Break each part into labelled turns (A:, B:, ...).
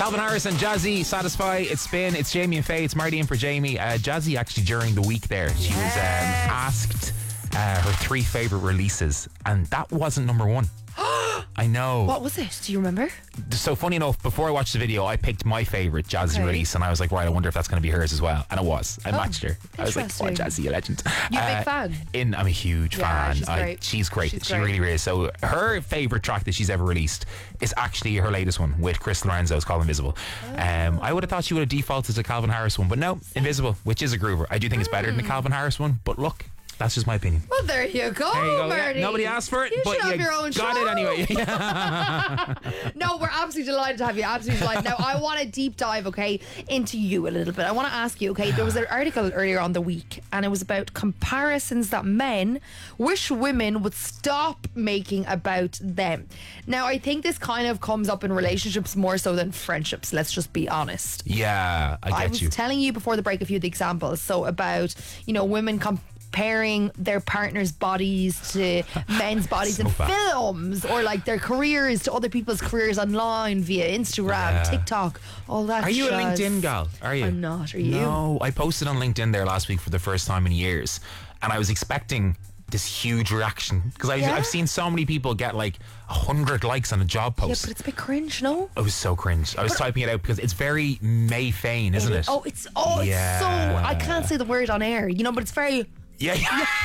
A: Calvin Harris and Jazzy, Satisfy. It's Spin. It's Jamie and Faye. It's Marty in for Jamie. Jazzy actually during the week there, she was asked her 3 favourite releases, and that wasn't number 1. I know.
B: What was it? Do you remember?
A: So funny enough, before I watched the video, I picked my favourite Jazzy release, and I was like, right, I wonder if that's going to be hers as well. And it was. I matched her. I was like, oh, Jazzy, a legend.
B: You a big fan?
A: I'm a huge fan.
B: She's great.
A: She really is. So her favourite track that she's ever released is actually her latest one with Chris Lorenzo. It's called Invisible. I would have thought she would have defaulted to the Calvin Harris one, but no, Invisible, which is a groover. I do think it's better than the Calvin Harris one, but look, that's just my opinion.
B: Well, there you go, Marty.
A: Yeah, nobody asked for it,
B: you
A: but
B: should have
A: you
B: your own
A: got
B: show.
A: it anyway.
B: No, we're absolutely delighted to have you. Absolutely delighted. Now, I want to deep dive, into you a little bit. I want to ask you, there was an article earlier on the week, and it was about comparisons that men wish women would stop making about them. Now, I think this kind of comes up in relationships more so than friendships. Let's just be honest.
A: Yeah, I get you.
B: I was telling you before the break a few of the examples. So about, women comparing their partner's bodies to men's bodies in films, or like their careers to other people's careers online via Instagram, TikTok, all that.
A: Are you a LinkedIn gal? Are you?
B: I'm not. Are you?
A: No, I posted on LinkedIn there last week for the first time in years, and I was expecting this huge reaction because I've seen so many people get like 100 likes on a job post.
B: Yeah, but it's a bit cringe, no?
A: It was so cringe. I was typing it out because it's very May Fain, isn't it?
B: It's so, I can't say the word on air, but it's very...
A: Yeah.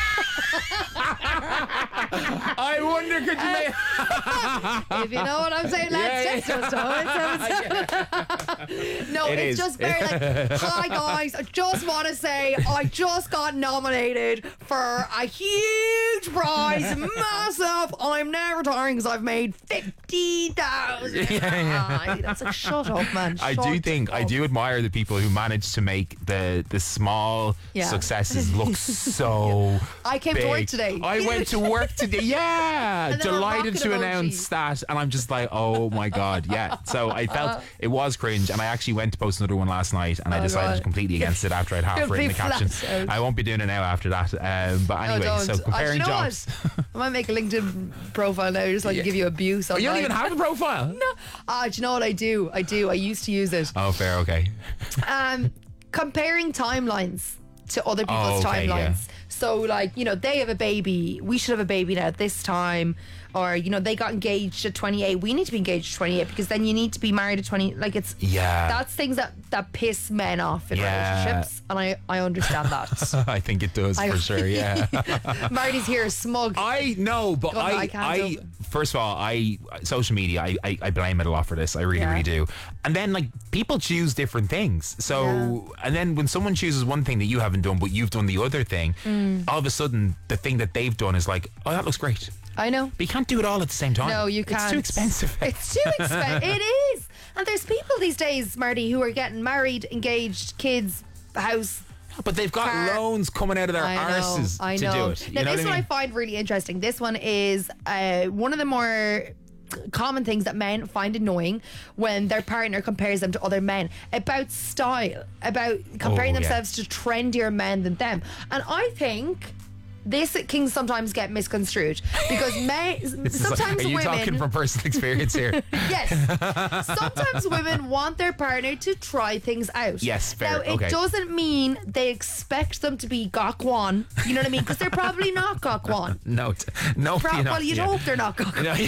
A: I wonder, could you make...
B: If you know what I'm saying, let's just No, it's just very like, hi guys, I just want to say I just got nominated for a huge prize, massive. I'm now retiring because I've made 50,000. That's like, shut up, man.
A: I do admire the people who manage to make the small successes look so
B: I came to work today.
A: I went to work today. Yeah, delighted to announce that, and I'm just like, oh my god, yeah. So I felt it was cringe, and I actually went to post another one last night, and I decided completely against it after I'd half written the caption. I won't be doing it now after that. But anyway, so comparing jobs.
B: I might make a LinkedIn profile now just so I can give you abuse.
A: You don't even have a profile?
B: No. Do you know what I do? I used to use it.
A: Oh, fair, okay.
B: Comparing timelines to other people's timelines. Yeah. So like, they have a baby, we should have a baby now at this time, or they got engaged at 28, we need to be engaged at 28 because then you need to be married at 20. Like, it's that's things that piss men off in relationships, and I understand that. I
A: think it does for sure. Yeah.
B: Marty's here smug.
A: I know, but I first of all, social media, I blame it a lot for this. I really do. And then like people choose different things. So and then when someone chooses one thing that you haven't done but you've done the other thing, all of a sudden the thing that they've done is like, oh, that looks great.
B: I know.
A: But you can't do it all at the same time.
B: No, you can't.
A: It's too expensive.
B: It's too expensive. It is. And there's people these days, Marty, who are getting married, engaged, kids, house.
A: But they've got loans coming out of their arses to do it.
B: Now, this one I find really interesting. This one is one of the more common things that men find annoying when their partner compares them to other men, about style, about comparing themselves to trendier men than them. And I think this can sometimes get misconstrued because sometimes
A: are you
B: women...
A: talking from personal experience here?
B: Yes. Sometimes women want their partner to try things out.
A: Yes, fair.
B: Now, it doesn't mean they expect them to be Gokwan. You know what I mean? Because they're probably not Gokwan.
A: No.
B: Well, you'd hope they're not Gokwan.
A: No,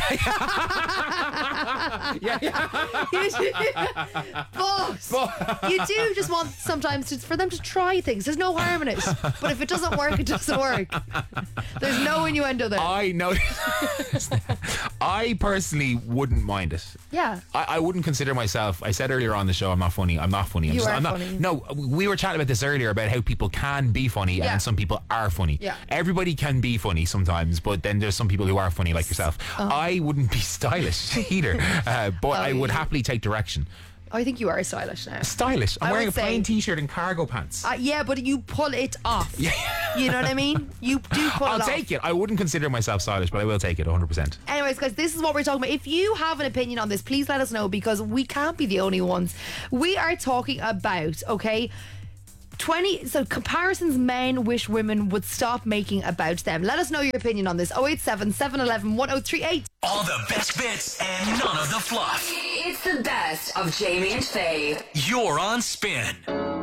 B: But you do just want sometimes for them to try things. There's no harm in it. But if it doesn't work, it doesn't work. There's no innuendo there.
A: I know. I personally wouldn't mind it.
B: Yeah.
A: I wouldn't consider myself. I said earlier on the show, I'm not funny. I'm not funny. I'm not funny. No, we were chatting about this earlier about how people can be funny and some people are funny.
B: Yeah.
A: Everybody can be funny sometimes, but then there's some people who are funny like yourself. I wouldn't be stylish either, but I would happily take direction.
B: I think you are stylish now.
A: Stylish? I'm wearing a plain t-shirt and cargo pants.
B: Yeah, but you pull it off. Yeah. You know what I mean? You do pull it off.
A: I'll take it. I wouldn't consider myself stylish, but I will take it 100%.
B: Anyways, guys, this is what we're talking about. If you have an opinion on this, please let us know, because we can't be the only ones. We are talking about, comparisons men wish women would stop making about them. Let us know your opinion on this. 087 711 1038.
C: All the best bits and none of the fluff.
D: It's
C: It's the best of Jamie and Faye.
D: You're on Spin.